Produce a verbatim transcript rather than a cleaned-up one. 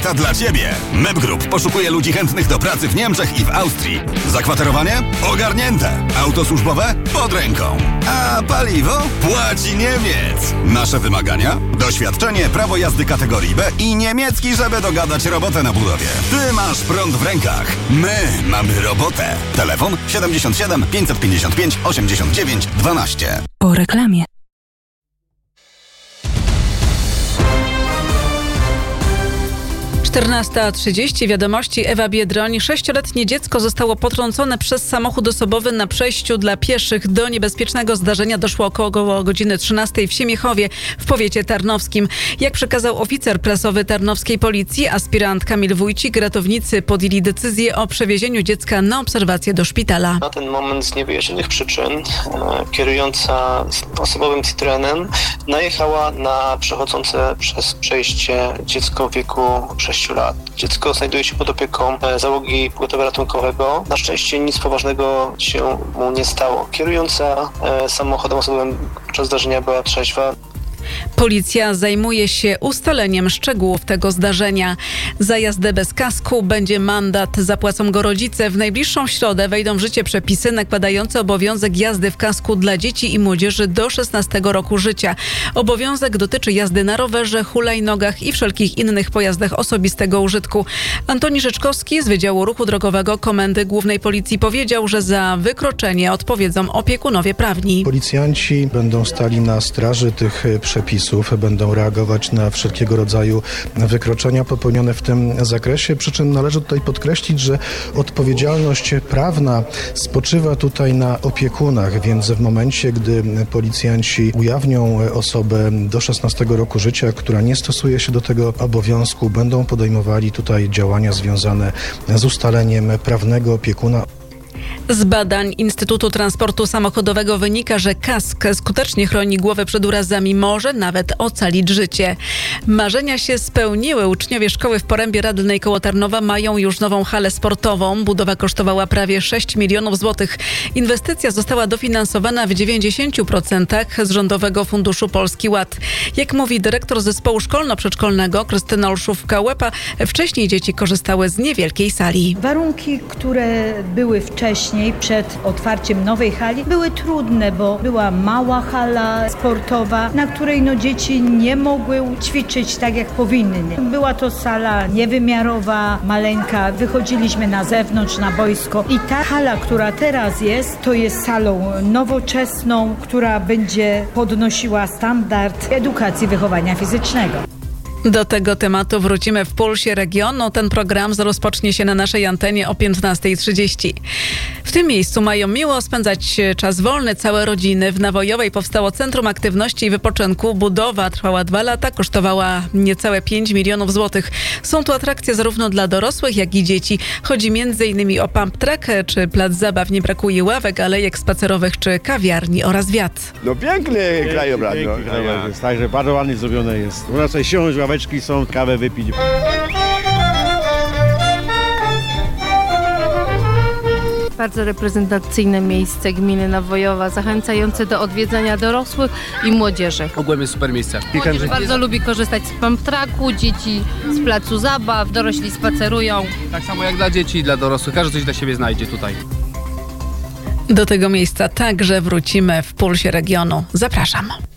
oferta dla Ciebie. M E P Group poszukuje ludzi chętnych do pracy w Niemczech i w Austrii. Zakwaterowanie? Ogarnięte. Auto służbowe? Pod ręką. A paliwo? Płaci Niemiec. Nasze wymagania? Doświadczenie, prawo jazdy kategorii B i niemiecki, żeby dogadać robotę na budowie. Ty masz prąd w rękach. My mamy robotę. Telefon siedemdziesiąt siedem pięćset pięćdziesiąt pięć osiemdziesiąt dziewięć dwanaście. Po reklamie. czternasta trzydzieści, wiadomości, Ewa Biedroń. Sześcioletnie dziecko zostało potrącone przez samochód osobowy na przejściu dla pieszych. Do niebezpiecznego zdarzenia doszło około godziny trzynastej w Siemiechowie w powiecie tarnowskim. Jak przekazał oficer prasowy tarnowskiej policji, aspirant Kamil Wójcik, ratownicy podjęli decyzję o przewiezieniu dziecka na obserwację do szpitala. Na ten moment z niewyjaśnionych przyczyn e, kierująca osobowym Citroenem najechała na przechodzące przez przejście dziecko w wieku sześciu lat. Dziecko znajduje się pod opieką załogi pogotowia ratunkowego. Na szczęście nic poważnego się mu nie stało. Kierująca samochodem osobowym podczas zdarzenia była trzeźwa. Policja zajmuje się ustaleniem szczegółów tego zdarzenia. Za jazdę bez kasku będzie mandat. Zapłacą go rodzice. W najbliższą środę wejdą w życie przepisy nakładające obowiązek jazdy w kasku dla dzieci i młodzieży do szesnastego roku życia. Obowiązek dotyczy jazdy na rowerze, hulajnogach i wszelkich innych pojazdach osobistego użytku. Antoni Rzeczkowski z Wydziału Ruchu Drogowego Komendy Głównej Policji powiedział, że za wykroczenie odpowiedzą opiekunowie prawni. Policjanci będą stali na straży tych przepisów, będą reagować na wszelkiego rodzaju wykroczenia popełnione w tym zakresie. Przy czym należy tutaj podkreślić, że odpowiedzialność prawna spoczywa tutaj na opiekunach, więc w momencie, gdy policjanci ujawnią osobę do szesnastego roku życia, która nie stosuje się do tego obowiązku, będą podejmowali tutaj działania związane z ustaleniem prawnego opiekuna. Z badań Instytutu Transportu Samochodowego wynika, że kask skutecznie chroni głowę przed urazami, może nawet ocalić życie. Marzenia się spełniły. Uczniowie szkoły w Porębie Radlnej koło Tarnowa mają już nową halę sportową. Budowa kosztowała prawie sześć milionów złotych. Inwestycja została dofinansowana w dziewięćdziesięciu procentach z Rządowego Funduszu Polski Ład. Jak mówi dyrektor zespołu szkolno-przedszkolnego Krystyna Olszówka-Łepa, wcześniej dzieci korzystały z niewielkiej sali. Warunki, które były wcześniej, przed otwarciem nowej hali, były trudne, bo była mała hala sportowa, na której no, dzieci nie mogły ćwiczyć tak, jak powinny. Była to sala niewymiarowa, maleńka. Wychodziliśmy na zewnątrz, na boisko i ta hala, która teraz jest, to jest salą nowoczesną, która będzie podnosiła standard edukacji wychowania fizycznego. Do tego tematu wrócimy w Pulsie Regionu. Ten program rozpocznie się na naszej antenie o piętnasta trzydzieści. W tym miejscu mają miło spędzać czas wolny całe rodziny. W Nawojowej powstało Centrum Aktywności i Wypoczynku. Budowa trwała dwa lata, kosztowała niecałe pięć milionów złotych. Są tu atrakcje zarówno dla dorosłych, jak i dzieci. Chodzi między innymi o pump track czy plac zabaw. Nie brakuje ławek, alejek spacerowych czy kawiarni oraz wiat. No piękny krajobraz. Piękny no, krajobraz jest, także bardzo ładnie zrobione jest. Można sobie siąść, ławeczki są, kawę wypić. Bardzo reprezentacyjne miejsce gminy Nawojowa, zachęcające do odwiedzania dorosłych i młodzieży. Ogólnie jest super miejsce. Młodzież bardzo lubi korzystać z pump tracku, dzieci z placu zabaw, dorośli spacerują. Tak samo jak dla dzieci i dla dorosłych. Każdy coś dla siebie znajdzie tutaj. Do tego miejsca także wrócimy w Pulsie Regionu. Zapraszam.